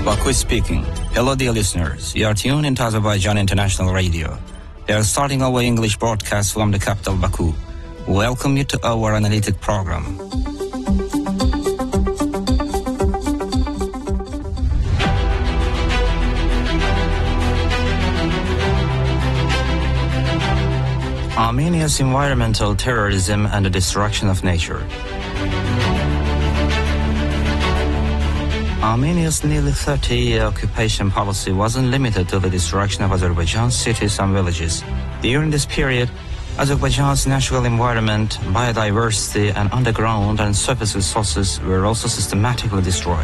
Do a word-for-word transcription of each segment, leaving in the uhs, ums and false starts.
Baku speaking. Hello dear listeners, you are tuned into Azerbaijan International Radio. We are starting our English broadcast from the capital Baku. Welcome you to our analytic program. Armenia's environmental terrorism and the destruction of nature. Armenia's nearly thirty-year occupation policy wasn't limited to the destruction of Azerbaijan's cities and villages. During this period, Azerbaijan's natural environment, biodiversity, and underground and surface resources were also systematically destroyed.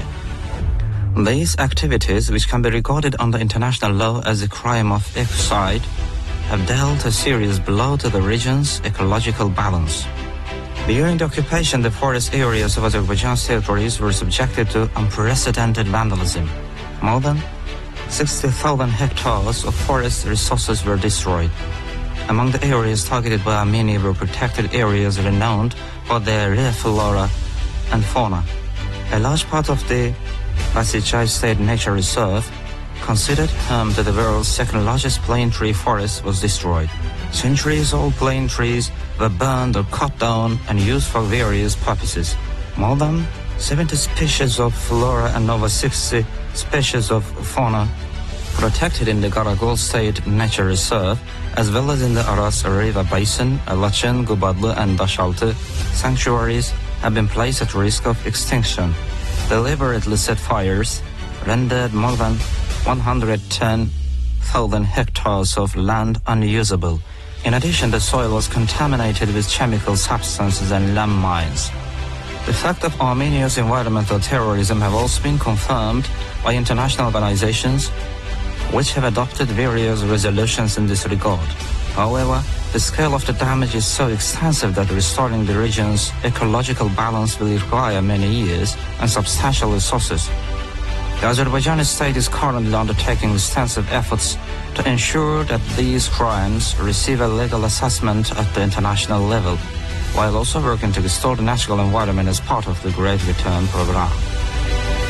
These activities, which can be regarded under international law as a crime of ecocide, have dealt a serious blow to the region's ecological balance. During the occupation, the forest areas of Azerbaijan's territories were subjected to unprecedented vandalism. More than sixty thousand hectares of forest resources were destroyed. Among the areas targeted by Armenia were protected areas renowned for their rare flora and fauna. A large part of the Basichay State Nature Reserve, considered home to the world's second-largest plane tree forest, was destroyed. Centuries-old plane trees were burned or cut down and used for various purposes. More than seventy species of flora and over sixty species of fauna protected in the Garagol State Nature Reserve, as well as in the Aras River Basin, Lachen, Gubadlı, and Dashaltı sanctuaries, have been placed at risk of extinction. Deliberately set fires rendered more than one hundred ten thousand hectares of land unusable. In addition, the soil was contaminated with chemical substances and landmines. The fact of Armenia's environmental terrorism have also been confirmed by international organizations, which have adopted various resolutions in this regard. However, the scale of the damage is so extensive that restoring the region's ecological balance will require many years and substantial resources. The Azerbaijani state is currently undertaking extensive efforts to ensure that these crimes receive a legal assessment at the international level, while also working to restore the natural environment as part of the Great Return program.